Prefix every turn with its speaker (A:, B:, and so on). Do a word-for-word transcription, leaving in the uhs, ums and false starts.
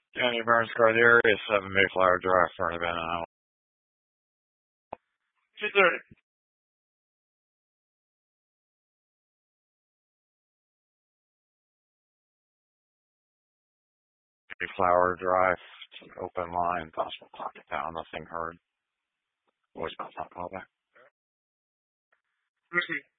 A: Danny Burns Car area, seven Mayflower Drive, front of Benton.
B: two thirty.
A: Mayflower Drive, open line, possible pocket down, nothing heard. Voicemail, not call back.
B: Receive.